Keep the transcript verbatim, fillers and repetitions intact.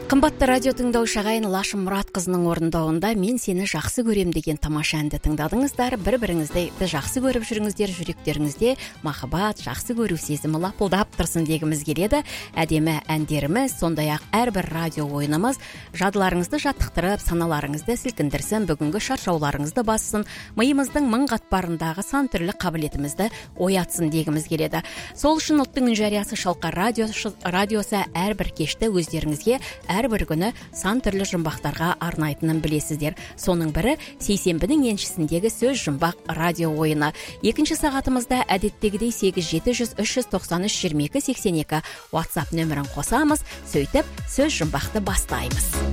Қымбатты радио тыңдаушы ағайын, Лашым Мұратқызының орындауында "Мен сені жақсы көрем" деген тамаша әнді тыңдадыңыздар. Бір-біріңізді жақсы көріп жүріңіздер, жүректеріңізде махаббат, жақсы көру сезімі лапылдап тұрсын дегіміз келеді. Әдемі әндеріміз, сондай-ақ әрбір радио ойынымыз жадыларыңызды жаттықтырып, саналарыңызды сілкіндірсін, бүгінгі шаршауларыңызды бассын, миымыздың мың қатпарындағы сан түрлі қабілетімізді оятсын дегіміз келеді. Сол үшін ұлттың үн жариясы Шалқар радиосы, радиосы әрбір кешті өздеріңізге әрбір күні сан түрлі жұмбақтарға арнайтынын білесіздер. Соның бірі сейсенбінің еншісіндегі сөз жұмбақ радио ойыны. Екінші сағатымызда әдеттегідей сегіз жеті жүз үш жүз тоқсан үш жиырма екі сексен екі WhatsApp нөмірін қосамыз, сөйтіп сөз жұмбақты бастаймыз.